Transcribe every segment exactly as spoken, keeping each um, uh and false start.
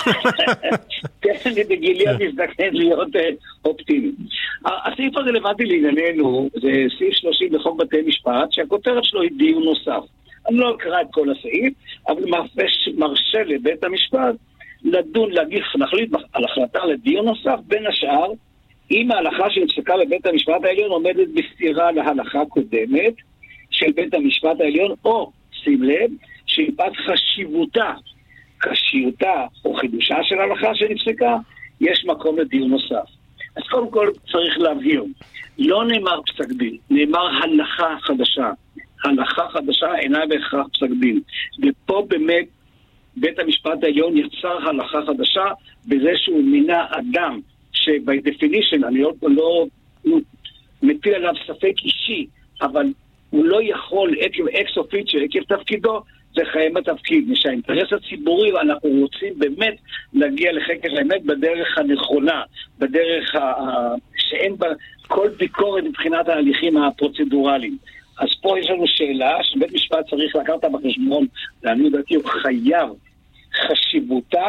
כן, בגילי המזדקן להיות אופטימי. הסעיף הרלוונטי לענייננו זה סעיף שלושים לחוק בתי משפט, שהכותרת שלו היא דיון נוסף. אני לא אקרא את כל הסעיף, אבל מרשה לבית המשפט לדון, להגיש, להחליט על החלטה לדיון נוסף, בין השאר, אם ההלכה שנפסקה בבית המשפט העליון עומדת בסתירה להלכה קודמת של בית המשפט העליון, או, שים לב, שמפאת חשיבותה, קשיותה או חידושה של ההלכה שנפסקה, יש מקום לדיון נוסף. אז קודם כל צריך להבהיר, לא נאמר פסק דין, נאמר הלכה חדשה. הלכה חדשה אינה בהכרח פסק דין. ופה באמת בית המשפט העליון יצר הלכה חדשה בזה שהוא מינה אדם שבי דפינישן, אני לא, לא מטיל עליו ספק אישי, אבל הוא לא יכול עקב אקס אופיציו, עקב תפקידו, לחיים בתפקיד. שהאינטרס הציבורי, אנחנו רוצים באמת להגיע לחקר האמת בדרך הנכונה, בדרך ה... שאין בה כל ביקורת מבחינת ההליכים הפרוצדורליים. אז פה יש לנו שאלה שבית משפט צריך לקחת בחשבון, לעניות דעתי הוא חייב חשיבותה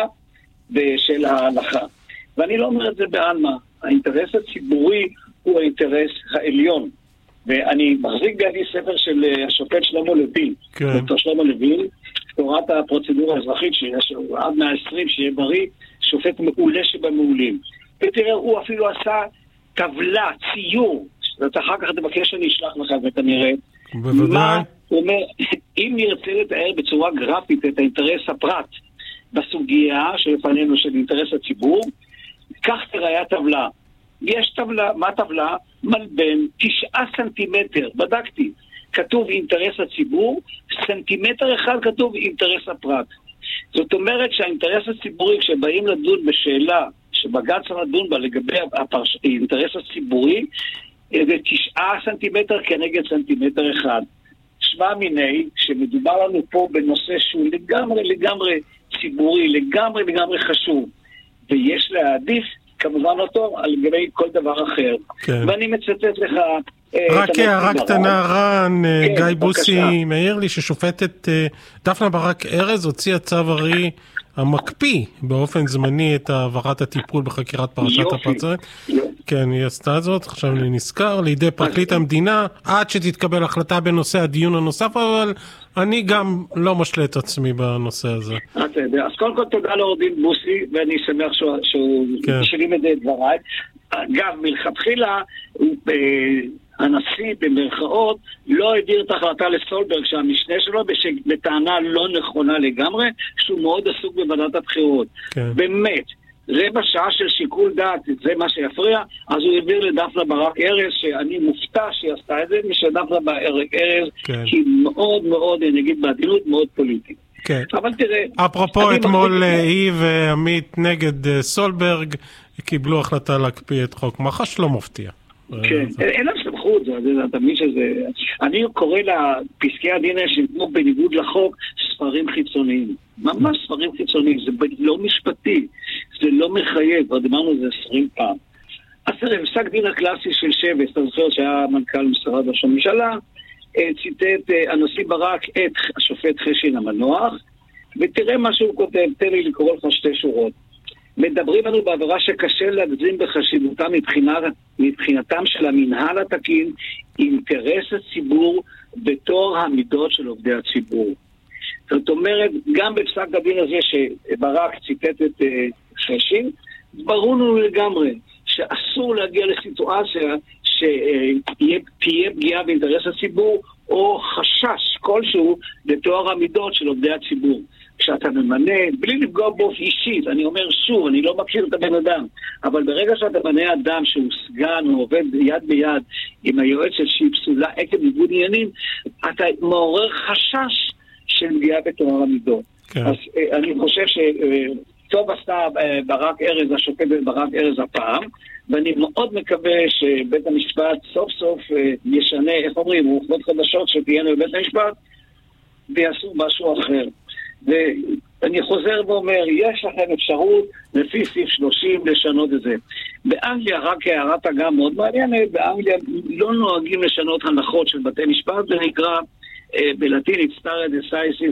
של ההלכה. ואני לא אומר את זה בעלמא. האינטרס הציבורי הוא האינטרס העליון. ואני מחזיק בידי ספר של השופט שלמה לוין, כן. דוקטור שלמה לוין, תורת הפרוצדורה האזרחית, שיש עד מאה ועשרים, שיהיה בריא, שופט מעולה שבמעולים. ותראה, הוא אפילו עשה טבלה, ציור, ואתה אחר כך תבקש שאני אשלח לך וכנראה. בוודאי. הוא אומר, אם נרצה לתאר בצורה גרפית את האינטרס הפרט, בסוגיה שלפנינו של אינטרס הציבור, כך תראה הטבלה. יש טבלה, מה טבלה? מלבן, תשעה סנטימטר, בדקתי, כתוב אינטרס הציבור, סנטימטר אחד כתוב אינטרס הפרט. זאת אומרת שהאינטרס הציבורי, כשבאים לדון בשאלה שבג"ץ לדון בה לגבי הפרש... האינטרס הציבורי, זה תשעה סנטימטר כנגד סנטימטר אחד. שמע מיני, שמדובר לנו פה בנושא שהוא לגמרי לגמרי ציבורי, לגמרי לגמרי חשוב, ויש להעדיף כמובן אותו על גבי כל דבר אחר. כן. ואני מצטט לך... רק הערה קטנה, רן, כן, גיא בוסי מעיר לי ששופטת דפנה ברק ארז הוציאה צו הרי המקפיא באופן זמני את העברת הטיפול בחקירת פרשת הפרצה. כן, היא עשתה זאת, עכשיו אני נזכר, לידי פרקליט המדינה, עד שתתקבל החלטה בנושא הדיון הנוסף, אבל אני גם לא משלה את עצמי בנושא הזה. אתה יודע, אז קודם כל תודה לעורך-דין בוסי, ואני שמח שהוא משלים את זה את דבריי. אגב, מלכתחילה, הנשיא במרכאות לא הדיר את ההחלטה לסולברג שהמשנה שלו בטענה לא נכונה לגמרי, שהוא מאוד עסוק בוועדת הבחירות. באמת. רבע שעה של שיקול דעת, זה מה שיפריע, אז הוא העביר לדפנה ברק ארז, שאני מופתע שהיא עשתה את זה, משדפנה ברק ארז כן. היא מאוד מאוד, נגיד בעדינות, מאוד פוליטית. כן. אבל תראה... אפרופו אתמול היא ועמית נגד סולברג, קיבלו החלטה להקפיא את חוק מח"ש, לא מופתיע. כן, אין להם סמכות, זה תמיד שזה... אני קורא לפסקי הדין שניתנו בניגוד לחוק ספרים חיצוניים. ממש ספרים חיצוניים, זה לא משפטי, זה לא מחייב, עוד אמרנו זה עשרים פעם. אז תראה, פסק דין הקלאסי של שבס, אתה זוכר שהיה מנכ"ל משרד ראש הממשלה, ציטט הנשיא ברק את השופט חשין המנוח, ותראה מה שהוא כותב, תן לי לקרוא לך שתי שורות. מדברים לנו בעבירה שקשה להגזים בחשיבותם מבחינת, מבחינתם של המנהל התקין, אינטרס הציבור בתור המידות של עובדי הציבור. זאת אומרת, גם בפסק הדין הזה שברק ציטט את uh, חשין, ברור לנו לגמרי שאסור להגיע לסיטואציה שתהיה פגיעה באינטרס הציבור או חשש כלשהו בתואר המידות של עובדי הציבור. כשאתה ממנה, בלי לפגוע בו אישית, אני אומר שוב, אני לא מכיר את הבן אדם, אבל ברגע שאתה ממנה אדם שהוא סגן או עובד יד ביד עם היועצת שהיא פסולה עקב ניגוד עניינים, אתה מעורר חשש של פגיעה בתואר המידות. כן. אז אני חושב שטוב עשתה ברק ארז, השופט ברק ארז הפעם, ואני מאוד מקווה שבית המשפט סוף סוף ישנה, איך אומרים, רוחות חדשות שתהיינו בבית המשפט, ויעשו משהו אחר. ואני חוזר ואומר, יש לכם אפשרות לפי סעיף שלושים לשנות את זה. באנגליה, רק הערת אגם מאוד מעניינת, באנגליה לא נוהגים לשנות הנחות של בתי משפט, זה נקרא בלטינית stare decisis